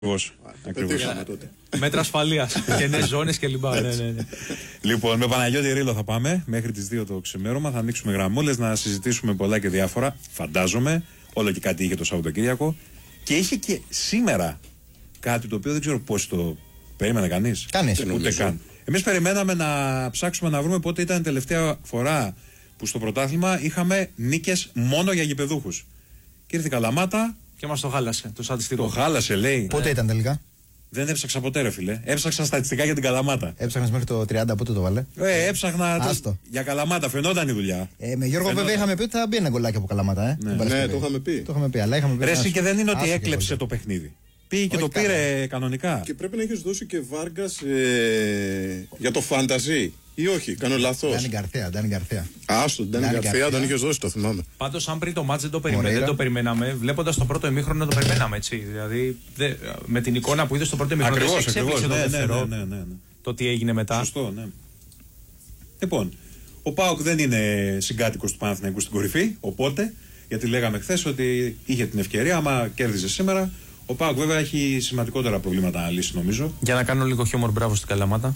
Ακριβώς. Μέτρα ασφαλείας, κενές ζώνες κλπ. Ναι. Λοιπόν, με Παναγιώτη Ρήλο θα πάμε μέχρι τις 2 το ξημέρωμα. Θα ανοίξουμε γραμμούλες να συζητήσουμε πολλά και διάφορα. Φαντάζομαι, όλο και κάτι είχε το Σαββατοκύριακο. Και είχε και σήμερα κάτι το οποίο δεν ξέρω πώς το περίμενε κανείς. Ούτε καν. Εμείς περιμέναμε να ψάξουμε να βρούμε πότε ήταν η τελευταία φορά που στο πρωτάθλημα είχαμε νίκες μόνο για γηπεδούχους. Και ήρθε η Καλαμάτα. Και μας το χάλασε, το στατιστικό. Το χάλασε, λέει. Πότε ήταν τελικά? Δεν έψαξα ποτέ, ρε φίλε. Έψαξα στατιστικά για την Καλαμάτα. Έψαχνες μέχρι το 30, πότε το βάλε? Έψαχνα για Καλαμάτα, φαινόταν η δουλειά. Με Γιώργο, βέβαια, είχαμε πει ότι θα μπει ένα γκολάκι από Καλαμάτα. Ναι, το είχαμε πει. Το είχαμε πει, αλλά είχαμε πει. Ρε, εσύ και δεν είναι ότι έκλεψε το παιχνίδι. Πήγε και το πήρε κανονικά. Και πρέπει να έχεις δώσει και Βάργκας για το φάνταζι. Ή όχι, κάνω λάθος. Ντάνι Γκαρθία. Άστο, Ντάνι Γκαρθία τον είχες δώσει, το θυμάμαι. Πάντως, αν πριν το μάτς δεν το περιμέναμε, βλέποντας το πρώτο ημίχρονο το περιμέναμε, έτσι. Δηλαδή, με την εικόνα που είδες στο πρώτο ημίχρονο, δεν εξέπληξε το δεύτερο. Το τι έγινε μετά. Σωστό, ναι. Λοιπόν, ο ΠΑΟΚ δεν είναι συγκάτοικος του Παναθηναϊκού στην κορυφή, οπότε, γιατί λέγαμε χθες ότι είχε την ευκαιρία, άμα κέρδιζε σήμερα. Ο ΠΑΟΚ βέβαια έχει σημαντικότερα προβλήματα να λύσει, νομίζω. Για να κάνω λίγο χιούμορ, μπράβο στην Καλαμάτα.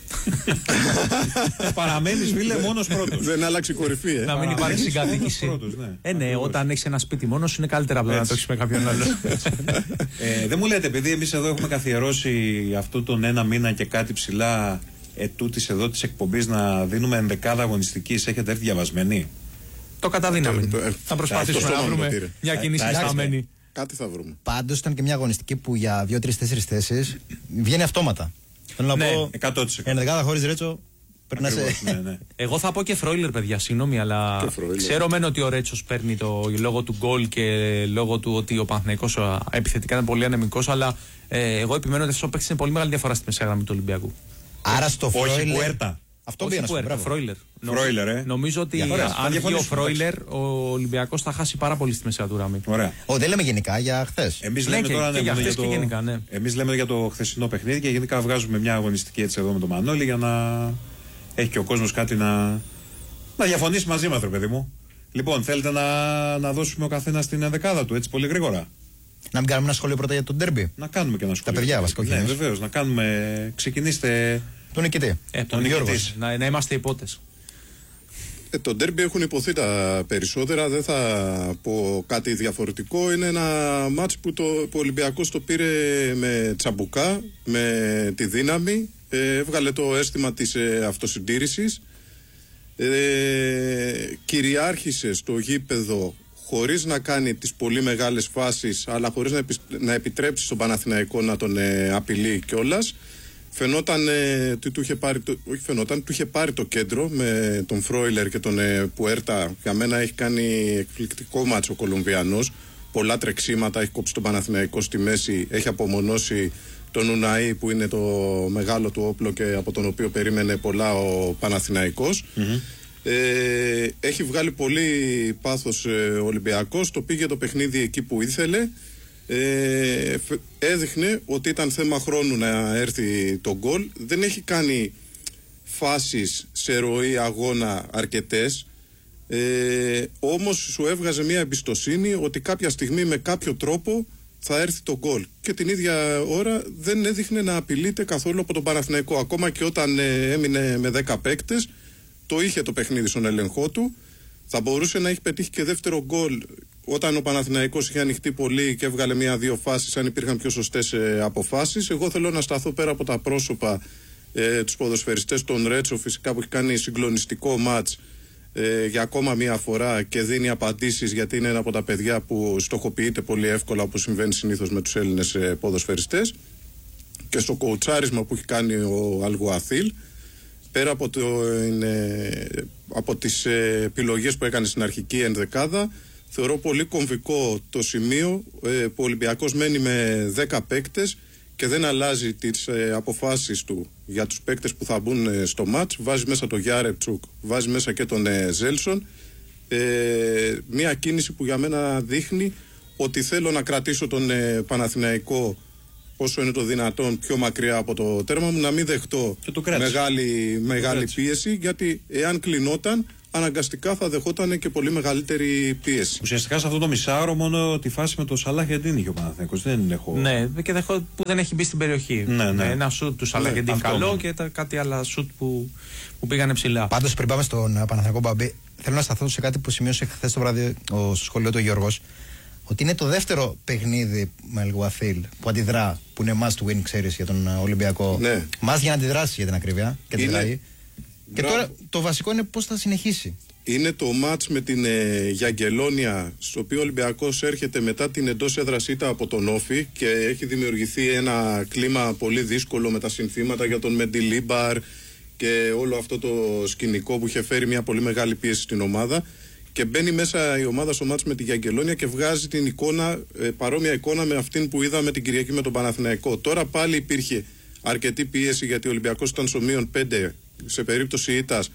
Παραμένεις, φίλε, μόνος πρώτος. Δεν άλλαξε η κορυφή, Να μην υπάρχει συγκατοίκηση. Ναι, όταν έχεις ένα σπίτι μόνος είναι καλύτερα από να το έχεις με κάποιον άλλο. Δεν μου λέτε, επειδή εμείς εδώ έχουμε καθιερώσει αυτό τον ένα μήνα και κάτι ψηλά ετούτης εδώ της εκπομπής να δίνουμε ενδεκάδα αγωνιστικής, έχετε έρθει διαβασμένοι? Το καταδύναμη. Θα προσπαθήσουμε να βρούμε μια κοινή συσταμένη. Κάτι θα βρούμε. Πάντως ήταν και μια αγωνιστική που για 2, 3, 4 θέσεις βγαίνει αυτόματα. Θέλω να πω, 100%. ενδεκάδα χωρίς Ρέτσο πρέπει να σε... Ναι. Εγώ θα πω και Φρόιλερ, παιδιά, συγγνώμη, αλλά ξέρω μεν ότι ο Ρέτσος παίρνει λόγω του γκολ και λόγω του ότι ο Παναθηναϊκός επιθετικά είναι πολύ ανεμικός, αλλά εγώ επιμένω ότι αυτό παίξει πολύ μεγάλη διαφορά στη μεσαία γραμμή του Ολυμπιακού. Άρα στο Φρόιλερ. Αυτό πήγα να σου πω. Φρόιλερ, νομίζω ότι αν βγει ο Φρόιλερ, ο Ολυμπιακός θα χάσει πάρα πολύ στη μεσαία του γραμμή. Ωραία. Δεν λέμε γενικά για χθες. Εμείς λέμε τώρα γενικά. Εμείς λέμε για το χθεσινό παιχνίδι και γενικά βγάζουμε μια αγωνιστική έτσι εδώ με τον Μανώλη για να έχει και ο κόσμος κάτι να διαφωνήσει μαζί μας, ρε παιδί μου. Λοιπόν, θέλετε να δώσουμε ο καθένας την ενδεκάδα του έτσι πολύ γρήγορα? Να μην κάνουμε ένα σχόλιο πρώτα για τον ντέρμπι? Να κάνουμε και ένα σχόλιο. Τα παιδιά βασικά. Ναι, βεβαίως, να κάνουμε. Ξεκινήστε. Τον νικητή. Τον Γιώργο. Να είμαστε υπότες. Το ντέρμπι έχουν υποθεί τα περισσότερα. Δεν θα πω κάτι διαφορετικό. Είναι ένα μάτς που ο Ολυμπιακός το πήρε με τσαμπουκά, με τη δύναμη. Έβγαλε το αίσθημα της αυτοσυντήρησης. Κυριάρχησε στο γήπεδο χωρίς να κάνει τις πολύ μεγάλες φάσεις, αλλά χωρίς να επιτρέψει στον Παναθηναϊκό να τον απειλεί κιόλας. Φαινόταν ότι του είχε πάρει το κέντρο με τον Φρόιλερ και τον Πουέρτα. Για μένα έχει κάνει εκπληκτικό μάτσο ο Κολομβιανός. Πολλά τρεξίματα, έχει κόψει τον Παναθηναϊκό στη μέση, έχει απομονώσει τον Ουναή που είναι το μεγάλο του όπλο και από τον οποίο περίμενε πολλά ο Παναθηναϊκός. Έχει βγάλει πολύ πάθος ο Ολυμπιακός, το πήγε το παιχνίδι εκεί που ήθελε. Έδειχνε ότι ήταν θέμα χρόνου να έρθει το γκολ. Δεν έχει κάνει φάσεις σε ροή αγώνα αρκετές, όμως σου έβγαζε μια εμπιστοσύνη ότι κάποια στιγμή με κάποιο τρόπο θα έρθει το γκολ. Και την ίδια ώρα δεν έδειχνε να απειλείται καθόλου από τον Παναθηναϊκό. Ακόμα και όταν έμεινε με 10 παίκτες, το είχε το παιχνίδι στον έλεγχό του. Θα μπορούσε να έχει πετύχει και δεύτερο γκολ όταν ο Παναθηναϊκός είχε ανοιχτεί πολύ και έβγαλε 1-2 φάσεις, αν υπήρχαν πιο σωστές αποφάσεις. Εγώ θέλω να σταθώ πέρα από τα πρόσωπα, τους ποδοσφαιριστές, τον Ρέτσο φυσικά που έχει κάνει συγκλονιστικό μάτς για ακόμα μία φορά και δίνει απαντήσεις, γιατί είναι ένα από τα παιδιά που στοχοποιείται πολύ εύκολα, όπως συμβαίνει συνήθως με τους Έλληνες ποδοσφαιριστές, και στο κοουτσάρισμα που έχει κάνει ο Αλγουαθίλ. Πέρα από τις επιλογές που έκανε στην αρχική ενδεκάδα, θεωρώ πολύ κομβικό το σημείο που ο Ολυμπιακός μένει με 10 παίκτες και δεν αλλάζει τις αποφάσεις του για τους παίκτες που θα μπουν στο μάτς. Βάζει μέσα τον Γιάρεπτσουκ, βάζει μέσα και τον Ζέλσον. Μια κίνηση που για μένα δείχνει ότι θέλω να κρατήσω τον Παναθηναϊκό όσο είναι το δυνατόν πιο μακριά από το τέρμα μου, να μην δεχτώ μεγάλη πίεση, γιατί εάν κλεινόταν αναγκαστικά θα δεχόταν και πολύ μεγαλύτερη πίεση. Ουσιαστικά σε αυτό το μισάωρο μόνο τη φάση με το Σαλάχεντίν είχε ο Παναθηναϊκός. Δεν έχω. Ναι, και που δεν έχει μπει στην περιοχή. Ναι. Ένα σουτ του Σαλάχεντίν καλό και κάτι άλλα σουτ που πήγανε ψηλά. Πάντως πριν πάμε στον Παναθηναϊκό, Μπαμπή, θέλω να σταθώ σε κάτι που σημείωσε χθες το βράδυ στο σχολείο του Γιώργος. Ότι είναι το δεύτερο παιχνίδι με Αλγουαθίλ που αντιδρά, που είναι must win, ξέρεις, για τον Ολυμπιακό. Ναι. Μας για να αντιδράσει για την ακρίβεια. Και αντιδράει. Και τώρα το βασικό είναι πώς θα συνεχίσει. Είναι το μάτς με την Γιαγγελόνια, στο οποίο ο Ολυμπιακός έρχεται μετά την εντός έδρας ήττα από τον Όφη και έχει δημιουργηθεί ένα κλίμα πολύ δύσκολο με τα συνθήματα για τον Μεντιλίμπαρ και όλο αυτό το σκηνικό που είχε φέρει μια πολύ μεγάλη πίεση στην ομάδα. Και μπαίνει μέσα η ομάδα στο μάτς με τη Γιαγγελόνια και βγάζει την εικόνα, παρόμοια εικόνα με αυτήν που είδαμε την Κυριακή με τον Παναθηναϊκό. Τώρα πάλι υπήρχε αρκετή πίεση γιατί ο Ολυμπιακός ήταν στο -5, σε περίπτωση ήττας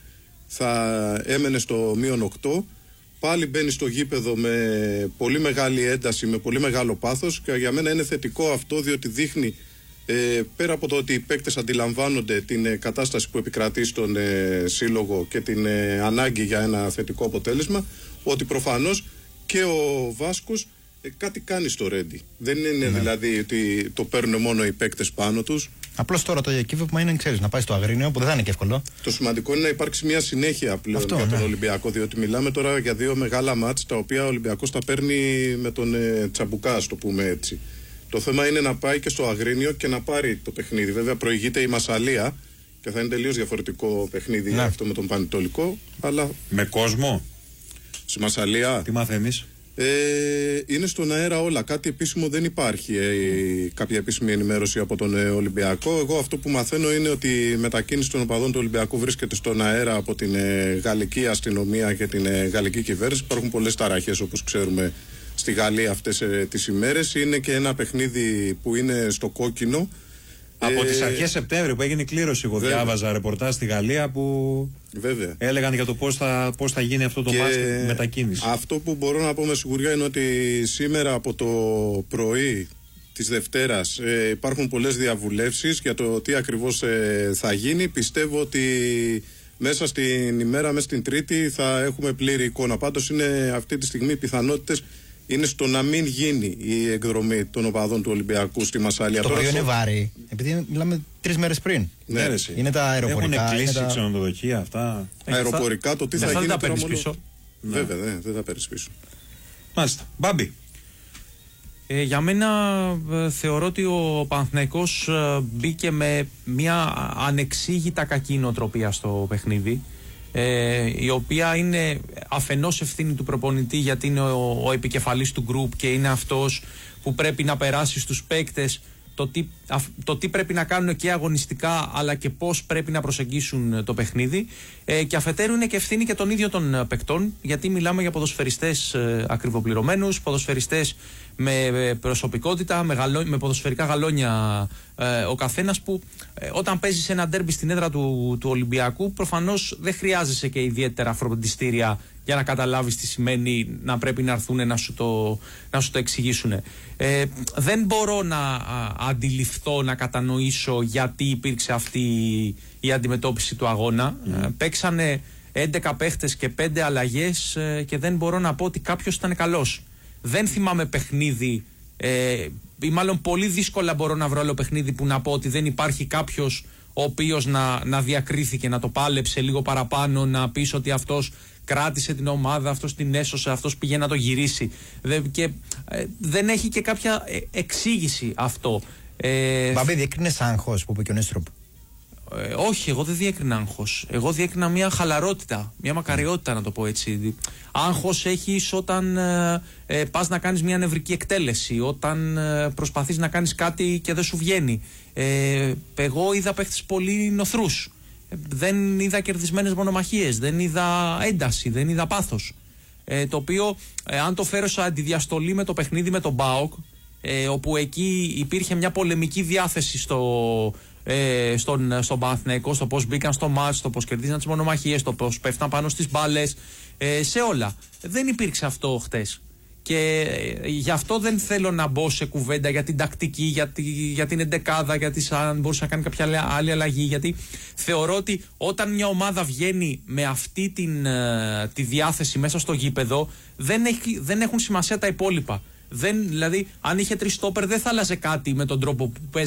θα έμενε στο -8. Πάλι μπαίνει στο γήπεδο με πολύ μεγάλη ένταση, με πολύ μεγάλο πάθος και για μένα είναι θετικό αυτό, διότι δείχνει πέρα από το ότι οι παίκτες αντιλαμβάνονται την κατάσταση που επικρατεί στον σύλλογο και την ανάγκη για ένα θετικό αποτέλεσμα, ότι προφανώς και ο Βάσκος κάτι κάνει στο Ρέντι. Δεν είναι δηλαδή ότι το παίρνουν μόνο οι παίκτες πάνω τους. Απλώς τώρα το διακύβευμα είναι, ξέρεις, να πάει στο Αγρίνιο, που δεν θα είναι και εύκολο. Το σημαντικό είναι να υπάρξει μια συνέχεια πλέον για τον Ολυμπιακό, διότι μιλάμε τώρα για δύο μεγάλα μάτς τα οποία ο Ολυμπιακός τα παίρνει με τον Τσαμπουκά, ας το πούμε έτσι. Το θέμα είναι να πάει και στο Αγρίνιο και να πάρει το παιχνίδι. Βέβαια προηγείται η Μασσαλία και θα είναι τελείως διαφορετικό παιχνίδι για αυτό με τον Πανετολικό. Αλλά... Με κόσμο. Στη Μασσαλία. Τι μαθαίνεις? Είναι στον αέρα όλα. Κάτι επίσημο δεν υπάρχει. Κάποια επίσημη ενημέρωση από τον Ολυμπιακό. Εγώ αυτό που μαθαίνω είναι ότι η μετακίνηση των οπαδών του Ολυμπιακού βρίσκεται στον αέρα από την γαλλική αστυνομία και την γαλλική κυβέρνηση. Υπάρχουν πολλές ταραχές, όπως ξέρουμε, στη Γαλλία αυτές τις ημέρες. Είναι και ένα παιχνίδι που είναι στο κόκκινο. Από τις αρχές Σεπτέμβρη που έγινε η κλήρωση, εγώ διάβαζα ρεπορτάζ στη Γαλλία που έλεγαν για το πώς θα γίνει αυτό το μάτς μετακίνηση. Αυτό που μπορώ να πω με σιγουριά είναι ότι σήμερα από το πρωί της Δευτέρας υπάρχουν πολλές διαβουλεύσεις για το τι ακριβώς θα γίνει. Πιστεύω ότι μέσα στην ημέρα, μέσα στην Τρίτη θα έχουμε πλήρη εικόνα. Πάντως είναι αυτή τη στιγμή οι πιθανότητες είναι στο να μην γίνει η εκδρομή των οπαδών του Ολυμπιακού στη Μασσάλια. Το οποίο είναι βάρη, επειδή μιλάμε 3 μέρες πριν. Ναι, είναι τα αεροπορικά. Έχουν κλείσει ξενοδοχεία αυτά. Αεροπορικά το τι θα γίνει. Δεν θα τα παίρνεις πίσω. Βέβαια, δεν θα παίρνεις πίσω. Μάλιστα. Μπάμπη. Για μένα θεωρώ ότι ο Παναθηναϊκός μπήκε με μια ανεξήγητα κακή νοοτροπία στο παιχνίδι, η οποία είναι αφενός ευθύνη του προπονητή, γιατί είναι ο επικεφαλής του γκρουπ και είναι αυτός που πρέπει να περάσει στους παίκτες το τι πρέπει να κάνουν και αγωνιστικά, αλλά και πώς πρέπει να προσεγγίσουν το παιχνίδι, και αφετέρου είναι και ευθύνη και των ίδιων των παικτών, γιατί μιλάμε για ποδοσφαιριστές ακριβοπληρωμένους, ποδοσφαιριστές με προσωπικότητα, με ποδοσφαιρικά γαλόνια ο καθένας, που όταν παίζεις ένα ντέρμπι στην έδρα του Ολυμπιακού, προφανώς δεν χρειάζεσαι και ιδιαίτερα φροντιστήρια για να καταλάβεις τι σημαίνει να πρέπει να έρθουν να σου το εξηγήσουν. Δεν μπορώ να αντιληφθώ, να κατανοήσω γιατί υπήρξε αυτή η αντιμετώπιση του αγώνα. Παίξανε 11 παίχτες και 5 αλλαγές και δεν μπορώ να πω ότι κάποιος ήταν καλός. Δεν θυμάμαι παιχνίδι, ή μάλλον πολύ δύσκολα μπορώ να βρω άλλο παιχνίδι που να πω ότι δεν υπάρχει κάποιος ο οποίος να διακρίθηκε, να το πάλεψε λίγο παραπάνω, να πεις ότι αυτός κράτησε την ομάδα, αυτός την έσωσε, αυτός πήγε να το γυρίσει. Δεν έχει και κάποια εξήγηση αυτό. Μπαμπή, διέκρινες άγχος που είπε και ο Νέστροπ? Όχι, εγώ δεν διέκρινα άγχος. Εγώ διέκρινα μια χαλαρότητα, μια μακαριότητα, να το πω έτσι. Άγχος έχεις όταν πας να κάνεις μια νευρική εκτέλεση, όταν προσπαθείς να κάνεις κάτι και δεν σου βγαίνει. Εγώ είδα παίχτες πολύ νοθρούς. Δεν είδα κερδισμένες μονομαχίες, δεν είδα ένταση, δεν είδα πάθος. Το οποίο, αν το φέρω σε αντιδιαστολή με το παιχνίδι με τον ΠΑΟΚ, όπου εκεί υπήρχε μια πολεμική διάθεση στον Παναθηναϊκό, στο πώς μπήκαν στο μάτς, στο πώς κερδίζαν τις μονομαχίες, στο πώς πέφταν πάνω στις μπάλες, σε όλα. Δεν υπήρξε αυτό χτες. Και γι' αυτό δεν θέλω να μπω σε κουβέντα για την τακτική, για την εντεκάδα, γιατί αν μπορούσε να κάνει κάποια άλλη αλλαγή. Γιατί θεωρώ ότι όταν μια ομάδα βγαίνει με αυτή τη διάθεση μέσα στο γήπεδο, δεν έχουν σημασία τα υπόλοιπα. Δηλαδή, αν είχε 3 στόπερ, δεν θα άλλαζε κάτι με τον τρόπο που παίζει